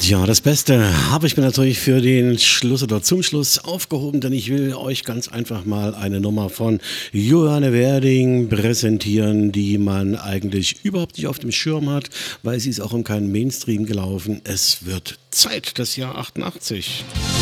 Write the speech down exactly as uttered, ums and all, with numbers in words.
Ja, das Beste habe ich mir natürlich für den Schluss oder zum Schluss aufgehoben, denn ich will euch ganz einfach mal eine Nummer von Johanne Werding präsentieren, die man eigentlich überhaupt nicht auf dem Schirm hat, weil sie ist auch in keinem Mainstream gelaufen. Es wird Zeit, das Jahr achtundachtzig.